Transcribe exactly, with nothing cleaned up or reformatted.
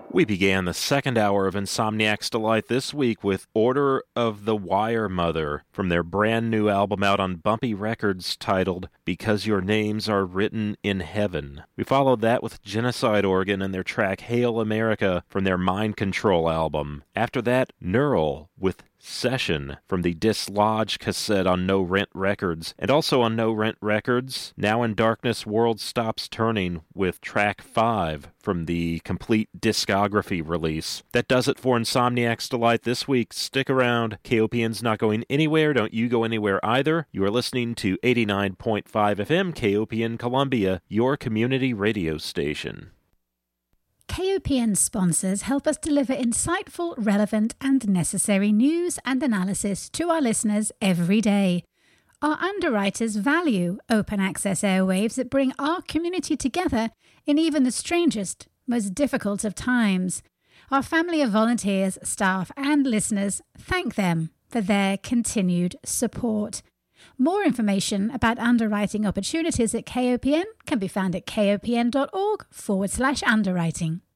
We began the second hour of Insomniac's Delight this week with Order of the Wire Mother from their brand new album out on Bumpy Records titled Because Your Names Are Written in Heaven. We followed that with Genocide Organ and their track Hail America from their Mind Control album. After that, Neural with Session from the Dislodge cassette on No Rent Records, and also on No Rent Records, Now in Darkness World Stops Turning with track five from the complete discography release. That does it for Insomniac's Delight this week. Stick around. K O P N's not going anywhere. Don't you go anywhere either. You are listening to eighty-nine point five F M K O P N Columbia, your community radio station. K O P N sponsors help us deliver insightful, relevant and necessary news and analysis to our listeners every day. Our underwriters value open access airwaves that bring our community together in even the strangest, most difficult of times. Our family of volunteers, staff and listeners thank them for their continued support. More information about underwriting opportunities at K O P N can be found at kopn.org forward slash underwriting.